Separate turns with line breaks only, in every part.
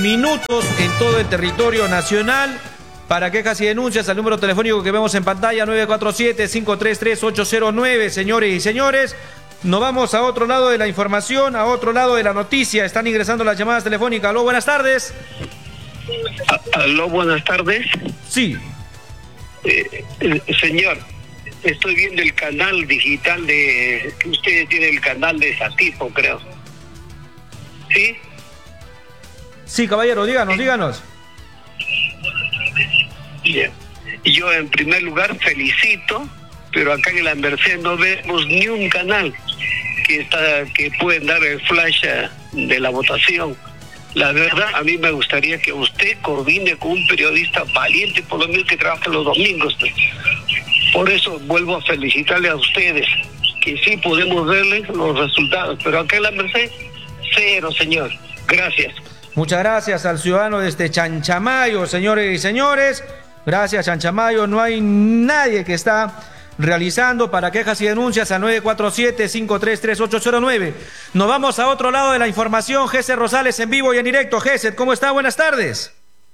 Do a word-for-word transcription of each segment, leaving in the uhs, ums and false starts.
minutos en todo el territorio nacional. Para quejas y denuncias al número telefónico que vemos en pantalla, nueve cuatro siete, cinco tres tres, ocho cero nueve, señores y señores. Nos vamos a otro lado de la información, a otro lado de la noticia. Están ingresando las llamadas telefónicas. Aló, buenas tardes.
Aló, buenas tardes.
Sí.
Eh, eh, señor, estoy viendo el canal digital de... que ustedes tienen el canal de Satipo, creo. ¿Sí?
Sí, caballero, díganos, díganos.
Bien. Yo en primer lugar felicito, pero acá en la Merced no vemos ni un canal que está que pueden dar el flash de la votación. La verdad, a mí me gustaría que usted coordine con un periodista valiente, por lo menos que trabaje los domingos. Por eso vuelvo a felicitarle a ustedes, que sí podemos verles los resultados, pero acá en la Merced, cero, señor. Gracias.
Muchas gracias al ciudadano de este Chanchamayo, señores y señores. Gracias, Chanchamayo. No hay nadie que está realizando para quejas y denuncias a nueve cuatro siete, cinco tres tres, ocho cero nueve. Nos vamos a otro lado de la información. Gesed Rosales en vivo y en directo. Gesed, ¿cómo está? Buenas tardes.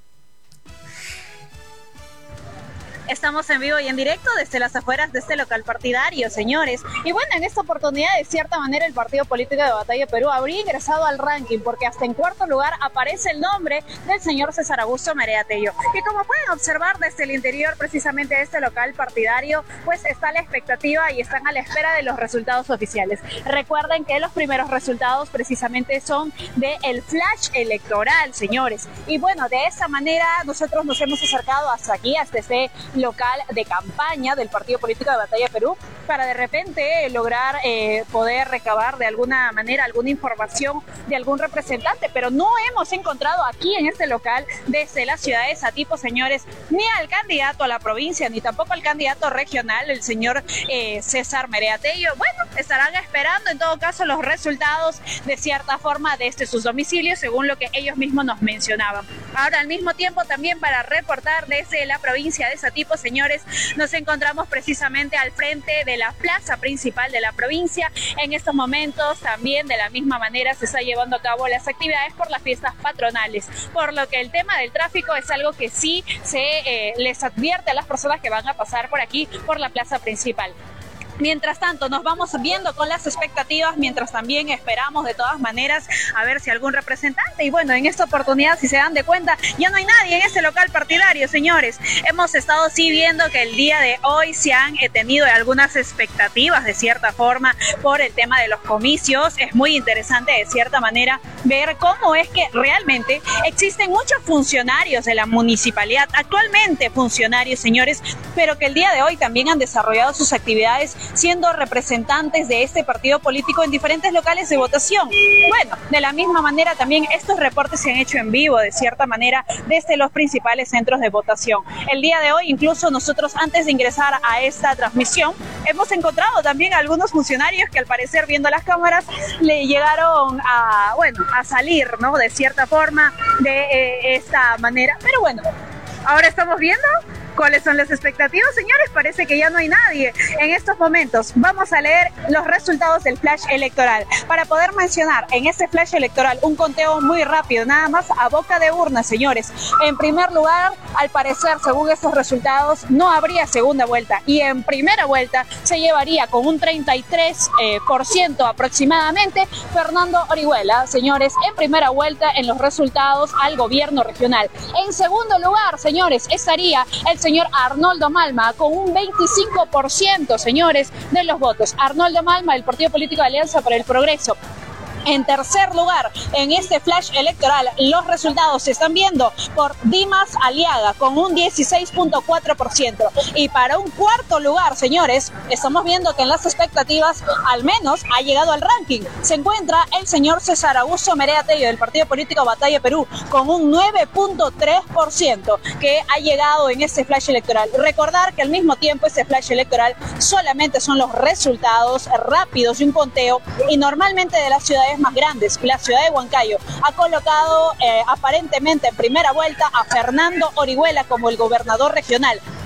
Estamos en vivo y en directo desde las afueras de este local partidario, señores. Y bueno, en esta oportunidad, de cierta manera, el Partido Político de Batalla Perú habría ingresado al ranking, porque hasta en cuarto lugar aparece el nombre del señor César Augusto Merea Tello. Y como pueden observar desde el interior precisamente de este local partidario, pues está la expectativa y están a la espera de los resultados oficiales. Recuerden que los primeros resultados precisamente son del flash electoral, señores. Y bueno, de esa manera nosotros nos hemos acercado hasta aquí, hasta este local de campaña del Partido Político de Batalla Perú, para de repente lograr eh, poder recabar de alguna manera alguna información de algún representante, pero no hemos encontrado aquí en este local desde la ciudad de Satipo, señores, ni al candidato a la provincia, ni tampoco al candidato regional, el señor eh, César Merea Tello. Bueno, estarán esperando en todo caso los resultados de cierta forma desde sus domicilios, según lo que ellos mismos nos mencionaban. Ahora, al mismo tiempo, también para reportar desde la provincia de Satipo, señores, nos encontramos precisamente al frente de la plaza principal de la provincia. En estos momentos también de la misma manera se está llevando a cabo las actividades por las fiestas patronales, por lo que el tema del tráfico es algo que sí se eh, les advierte a las personas que van a pasar por aquí, por la plaza principal. Mientras tanto, nos vamos viendo con las expectativas, mientras también esperamos de todas maneras a ver si algún representante, y bueno, en esta oportunidad, si se dan de cuenta, ya no hay nadie en este local partidario, señores. Hemos estado sí viendo que el día de hoy se han eh, tenido algunas expectativas de cierta forma por el tema de los comicios. Es muy interesante de cierta manera ver cómo es que realmente existen muchos funcionarios de la municipalidad, actualmente funcionarios, señores, pero que el día de hoy también han desarrollado sus actividades siendo representantes de este partido político en diferentes locales de votación. Bueno, de la misma manera también estos reportes se han hecho en vivo, de cierta manera, desde los principales centros de votación. El día de hoy, incluso nosotros, antes de ingresar a esta transmisión, hemos encontrado también a algunos funcionarios que al parecer, viendo las cámaras, le llegaron a, bueno, a salir, ¿no?, de cierta forma, de eh, esta manera. Pero bueno, ahora estamos viendo ¿cuáles son las expectativas, señores? Parece que ya no hay nadie en estos momentos. Vamos a leer los resultados del flash electoral para poder mencionar en este flash electoral un conteo muy rápido, nada más a boca de urna, señores. En primer lugar, al parecer, según estos resultados, no habría segunda vuelta, y en primera vuelta se llevaría con un treinta y tres por ciento aproximadamente Fernando Orihuela, señores, en primera vuelta en los resultados al gobierno regional. En segundo lugar, señores, estaría el señor Arnoldo Malma con un veinticinco por ciento, señores, de los votos. Arnoldo Malma, del Partido Político de Alianza para el Progreso. En tercer lugar, en este flash electoral, los resultados se están viendo por Dimas Aliaga con un dieciséis punto cuatro por ciento. Y para un cuarto lugar, señores, estamos viendo que en las expectativas, al menos, ha llegado al ranking. Se encuentra el señor César Augusto Merea Tello, del Partido Político Batalla Perú, con un nueve punto tres por ciento que ha llegado en este flash electoral. Recordar que al mismo tiempo este flash electoral solamente son los resultados rápidos de un conteo, y normalmente de las ciudades más grandes. La ciudad de Huancayo ha colocado eh, aparentemente en primera vuelta a Fernando Orihuela como el gobernador regional.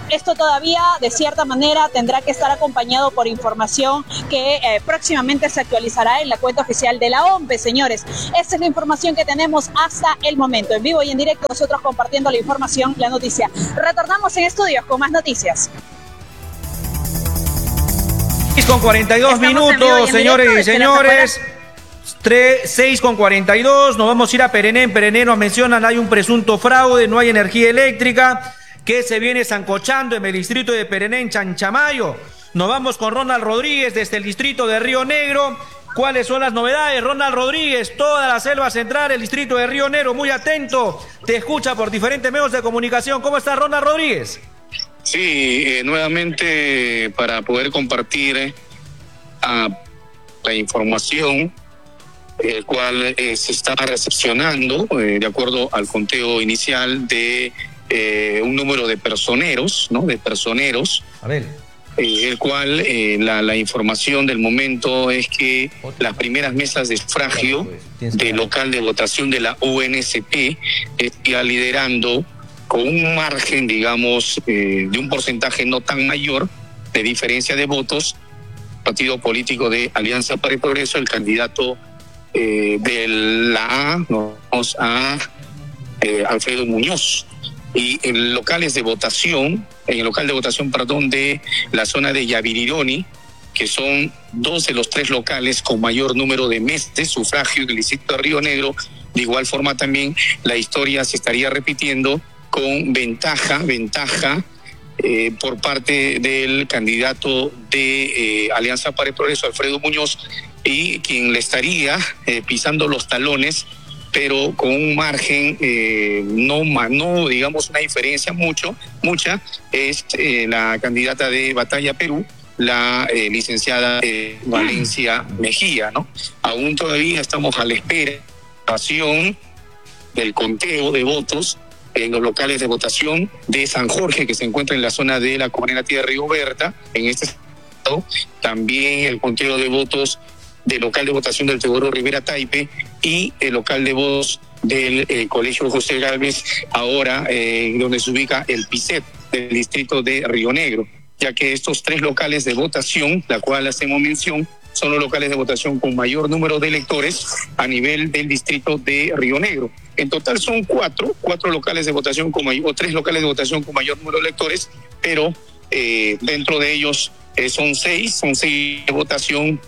esto todavía de cierta manera tendrá que estar acompañado por información que eh, próximamente se actualizará en la cuenta oficial de la O M P E, señores. Esta es la información que tenemos hasta el momento. En vivo y en directo, nosotros compartiendo la información, la noticia. Retornamos en estudios con más noticias.
Con cuarenta y dos minutos, señores y señores. seis con cuarenta y dos. Nos vamos a ir a Perené. En Perené nos mencionan hay un presunto fraude, no hay energía eléctrica que se viene zancochando en el distrito de Perené, en Chanchamayo. Nos vamos con Ronald Rodríguez desde el distrito de Río Negro. ¿Cuáles son las novedades? Ronald Rodríguez, toda la selva central, el distrito de Río Negro, muy atento. Te escucha por diferentes medios de comunicación. ¿Cómo está Ronald Rodríguez?
Sí, eh, nuevamente para poder compartir eh, a la información, el cual eh, se está recepcionando, eh, de acuerdo al conteo inicial, de eh, un número de personeros, ¿no? De personeros.
A ver.
Eh, el cual eh, la, la información del momento es que las primeras mesas de sufragio del local de votación de la U N S P está liderando con un margen, digamos, eh, de un porcentaje no tan mayor de diferencia de votos, partido político de Alianza para el Progreso, el candidato eh, de la A, vamos a eh, Alfredo Muñoz. Y en locales de votación, en el local de votación, perdón, de la zona de Yavirironi, que son dos de los tres locales con mayor número de meses de sufragio en el distrito de Río Negro, de igual forma también la historia se estaría repitiendo con ventaja, ventaja eh, por parte del candidato de eh, Alianza para el Progreso, Alfredo Muñoz, y quien le estaría eh, pisando los talones, pero con un margen eh, no, no, digamos, una diferencia mucho, mucha, es eh, la candidata de Batalla Perú, la eh, licenciada eh, Valencia Mejía, ¿no? Aún todavía estamos a la espera del conteo de votos en los locales de votación de San Jorge, que se encuentra en la zona de la comunidad de Río Berta, en este estado. También el conteo de votos del local de votación del Teodoro Rivera Taipe y el local de votos del eh, Colegio José Gálvez, ahora eh, donde se ubica el PICET del distrito de Río Negro, ya que estos tres locales de votación, la cual hacemos mención, son los locales de votación con mayor número de electores a nivel del distrito de Río Negro. En total son cuatro, cuatro locales de votación con mayor, o tres locales de votación con mayor número de electores, pero eh, dentro de ellos eh, son seis, son seis de votación,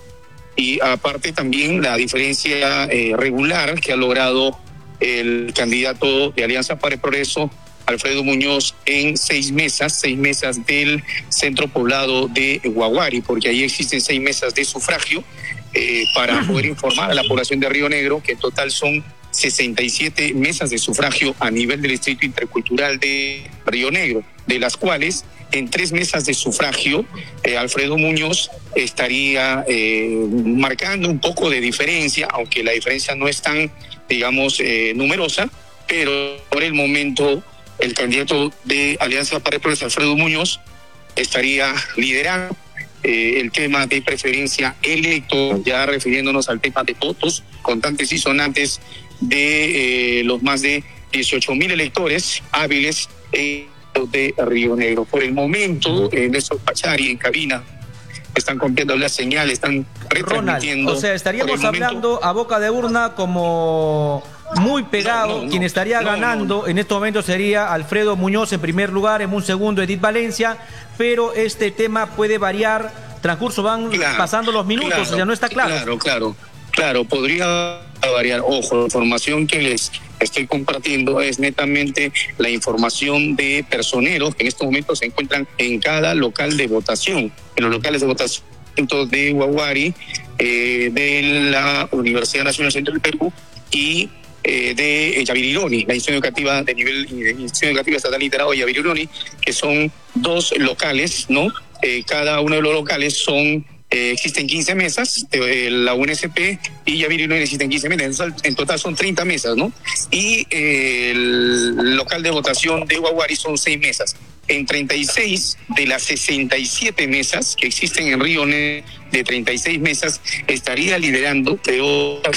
y aparte también la diferencia eh, regular que ha logrado el candidato de Alianza para el Progreso, Alfredo Muñoz, en seis mesas, seis mesas del centro poblado de Guaguari, porque ahí existen seis mesas de sufragio eh, para poder informar a la población de Río Negro que en total son sesenta y siete mesas de sufragio a nivel del distrito intercultural de Río Negro, de las cuales en tres mesas de sufragio eh, Alfredo Muñoz estaría eh, marcando un poco de diferencia, aunque la diferencia no es tan, digamos, eh, numerosa, pero por el momento el candidato de Alianza para el Progreso, Alfredo Muñoz, estaría liderando eh, el tema de preferencia electoral, ya refiriéndonos al tema de votos contantes y sonantes de eh, los más de dieciocho mil electores hábiles eh, de Río Negro. Por el momento, en Néstor Pachari, en cabina, están cumpliendo la señal, están retransmitiendo.
Ronald, o sea, estaríamos hablando momento, a boca de urna como muy pegado. No, no, no, quien estaría no, ganando no, no. en este momento sería Alfredo Muñoz en primer lugar, en un segundo Edith Valencia, pero este tema puede variar, transcurso van claro, pasando los minutos, claro, o sea, no está claro.
Claro, claro, claro, podría variar. Ojo, la información que les estoy compartiendo es netamente la información de personeros que en estos momentos se encuentran en cada local de votación, en los locales de votación de Guaguari, eh, de la Universidad Nacional Central del Perú y eh, de Yavirironi, la institución educativa de nivel de institución educativa estatal integrado de Yavirironi, que son dos locales, ¿no? Eh, cada uno de los locales son Eh, existen quince mesas, eh, la U N S P y Yavirironi existen quince mesas, en total son treinta mesas, ¿no? Y eh, el local de votación de Guaguari son seis mesas. En treinta y seis de las sesenta y siete mesas que existen en Río Negro, de treinta y seis mesas, estaría liderando, creo,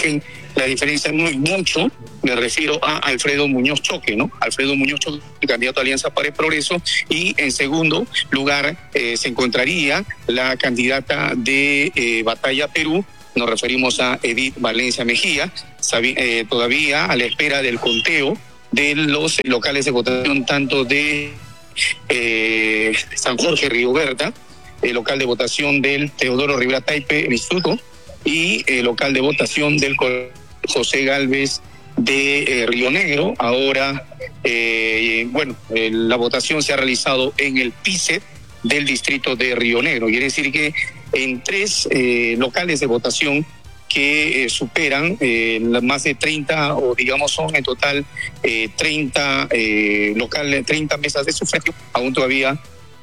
la diferencia no es mucho, me refiero a Alfredo Muñoz Choque, ¿no? Alfredo Muñoz Choque, candidato a Alianza para el Progreso, y en segundo lugar eh, se encontraría la candidata de eh, Batalla Perú, nos referimos a Edith Valencia Mejía, sabi, eh, todavía a la espera del conteo de los locales de votación, tanto de eh, San Jorge Rigoberta, el local de votación del Teodoro Rivera Taipe, el Instituto, y el local de votación del José Gálvez de eh, Río Negro. Ahora, eh, bueno, eh, la votación se ha realizado en el P I C E T del distrito de Río Negro. Quiere decir que en tres eh, locales de votación que eh, superan eh, más de treinta, o digamos son en total eh, treinta eh, locales, treinta mesas de sufragio, aún todavía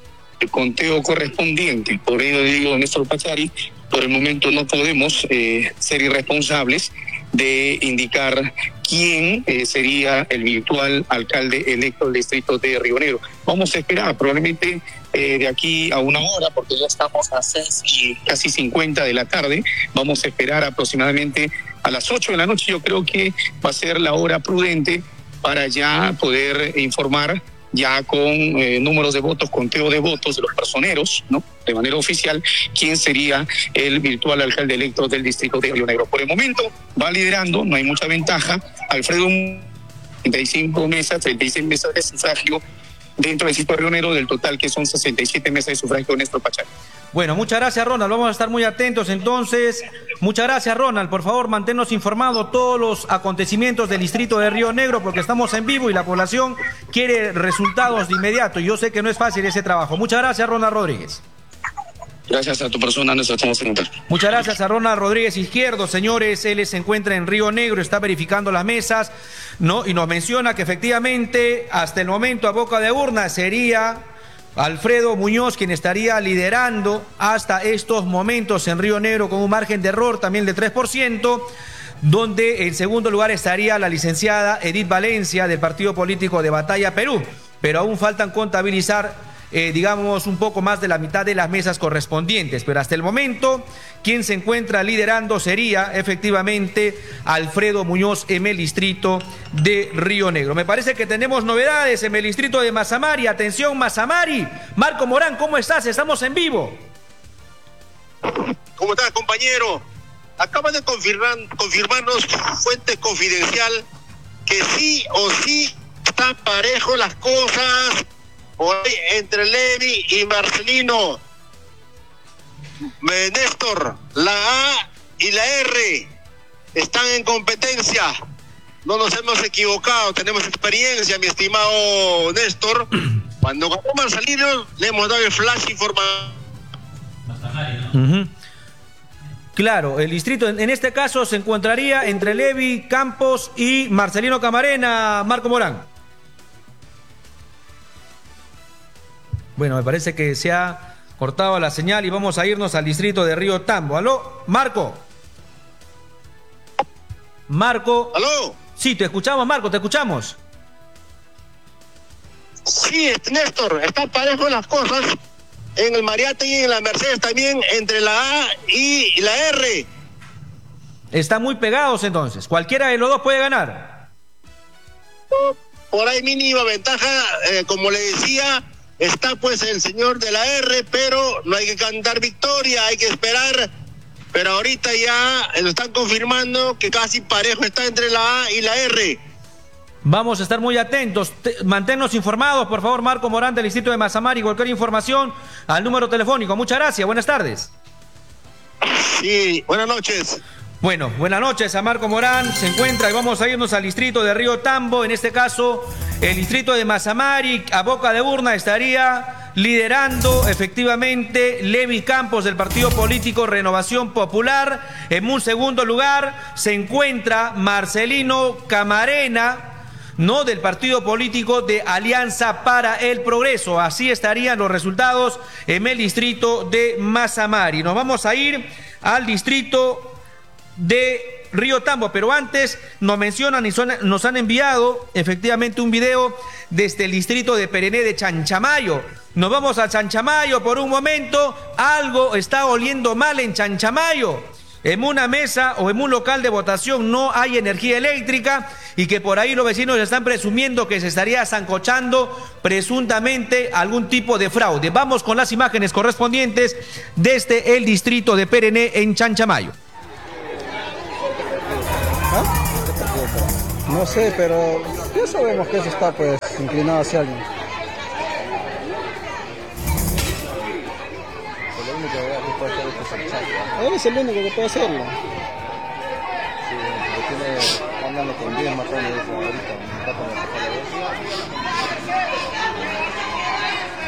el conteo correspondiente. Por ello digo, Néstor Pachari, por el momento no podemos eh, ser irresponsables de indicar quién eh, sería el virtual alcalde electo del distrito de Río Negro. Vamos a esperar probablemente eh, de aquí a una hora, porque ya estamos a seis y casi cincuenta de la tarde. Vamos a esperar aproximadamente a las ocho de la noche. Yo creo que va a ser la hora prudente para ya poder informar ya con eh, números de votos, conteo de votos de los personeros, ¿no? De manera oficial, quién sería el virtual alcalde electo del distrito de Río Negro. Por el momento va liderando, no hay mucha ventaja, Alfredo, treinta y cinco mesas, treinta y seis mesas de sufragio dentro del distrito de Río Negro, del total que son sesenta y siete mesas de sufragio, Néstor Pachari.
Bueno, muchas gracias, Ronald. Vamos a estar muy atentos entonces. Muchas gracias, Ronald. Por favor, manténnos informados todos los acontecimientos del distrito de Río Negro, porque estamos en vivo y la población quiere resultados de inmediato. Y yo sé que no es fácil ese trabajo. Muchas gracias, Ronald Rodríguez.
Gracias a tu persona, nos estamos en contacto.
Muchas gracias a Ronald Rodríguez Izquierdo, señores. Él se encuentra en Río Negro, está verificando las mesas, ¿no? Y nos menciona que efectivamente, hasta el momento, a boca de urna sería Alfredo Muñoz quien estaría liderando hasta estos momentos en Río Negro con un margen de error también de tres por ciento, donde en segundo lugar estaría la licenciada Edith Valencia del partido político de Batalla Perú, pero aún faltan contabilizar Eh, digamos un poco más de la mitad de las mesas correspondientes, pero hasta el momento quien se encuentra liderando sería efectivamente Alfredo Muñoz en el distrito de Río Negro. Me parece que tenemos novedades en el distrito de Mazamari. Atención, Mazamari. Marco Morán, ¿cómo estás? Estamos en vivo.
¿Cómo estás, compañero? Acaba de confirmar, confirmarnos fuente confidencial que sí o sí están parejos las cosas hoy entre Levi y Marcelino. Néstor, la A y la R están en competencia. No nos hemos equivocado, tenemos experiencia, mi estimado Néstor. Cuando ganó Marcelino, le hemos dado el flash informativo.
Uh-huh. Claro, el distrito en este caso se encontraría entre Levi Campos y Marcelino Camarena, Marco Morán. Bueno, me parece que se ha cortado la señal y vamos a irnos al distrito de Río Tambo. ¿Aló? Marco. Marco.
¿Aló?
Sí, te escuchamos, Marco, te escuchamos.
Sí, Néstor, están parejos las cosas en el Mariate y en la Mercedes también, entre la A y la R.
Están muy pegados entonces. Cualquiera de los dos puede ganar.
Por ahí mínima ventaja, eh, como le decía, está pues el señor de la R, pero no hay que cantar victoria, hay que esperar. Pero ahorita ya lo están confirmando que casi parejo está entre la A y la R.
Vamos a estar muy atentos. Te, manténnos informados, por favor, Marco Morán del distrito de Mazamari. Cualquier información al número telefónico. Muchas gracias, buenas tardes.
Sí, buenas noches.
Bueno, buenas noches a Marco Morán. Se encuentra y vamos a irnos al distrito de Río Tambo. En este caso, el distrito de Mazamari, a boca de urna, estaría liderando efectivamente Levi Campos del partido político Renovación Popular. En un segundo lugar se encuentra Marcelino Camarena, no del partido político de Alianza para el Progreso. Así estarían los resultados en el distrito de Mazamari. Nos vamos a ir al distrito de Río Tambo, pero antes nos mencionan y son, nos han enviado efectivamente un video desde el distrito de Perené de Chanchamayo. Nos vamos a Chanchamayo por un momento. Algo está oliendo mal en Chanchamayo. en una mesa o en un local de votación no hay energía eléctrica y que por ahí los vecinos están presumiendo que se estaría sancochando presuntamente algún tipo de fraude. Vamos con las imágenes correspondientes desde el distrito de Perené en Chanchamayo.
¿Ah? No sé, pero ya sabemos que eso está pues inclinado hacia alguien. El único que puede hacer esto es el chat. Él es el único que puede hacerlo. Sí, porque tiene, andando con diez matones ahorita, me está con la